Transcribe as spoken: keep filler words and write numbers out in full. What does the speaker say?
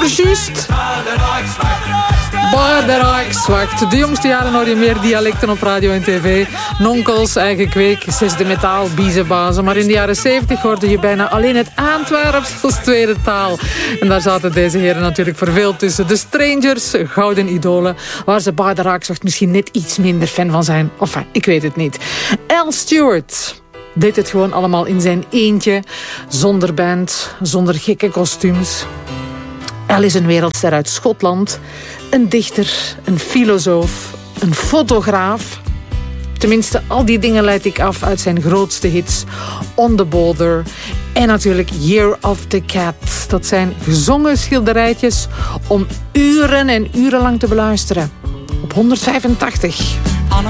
juist. Bij de Rijkswacht. De jongste jaren hoor je meer dialecten op radio en tv. Nonkels, eigen kweek, zesde metaal, biezenbazen. Maar in de jaren zeventig hoorde je bijna alleen het Antwerps als tweede taal. En daar zaten deze heren natuurlijk voor veel tussen. De Strangers, gouden idolen, waar ze bij de Rijkswacht misschien net iets minder fan van zijn. Enfin, ik weet het niet. Al Stewart deed het gewoon allemaal in zijn eentje. Zonder band, zonder gekke kostuums. Al is een wereldster uit Schotland. Een dichter, een filosoof, een fotograaf. Tenminste, al die dingen leid ik af uit zijn grootste hits. On the Border. En natuurlijk Year of the Cat. Dat zijn gezongen schilderijtjes om uren en uren lang te beluisteren. Op honderdvijfentachtig.